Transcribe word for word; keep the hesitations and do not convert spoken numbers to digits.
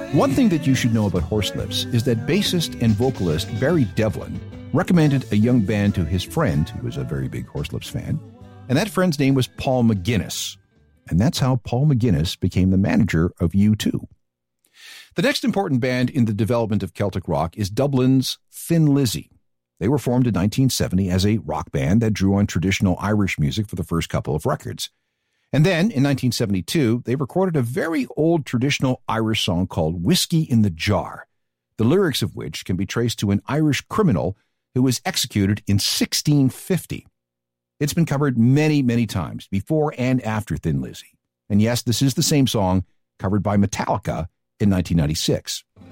One thing that you should know about Horselips is that bassist and vocalist Barry Devlin recommended a young band to his friend, who was a very big Horselips fan, and that friend's name was Paul McGuinness. And that's how Paul McGuinness became the manager of U two. The next important band in the development of Celtic rock is Dublin's Thin Lizzy. They were formed in nineteen seventy as a rock band that drew on traditional Irish music for the first couple of records. And then, in nineteen seventy-two, they recorded a very old traditional Irish song called Whiskey in the Jar, the lyrics of which can be traced to an Irish criminal who was executed in sixteen fifty. It's been covered many, many times, before and after Thin Lizzy. And yes, this is the same song covered by Metallica in nineteen ninety-six.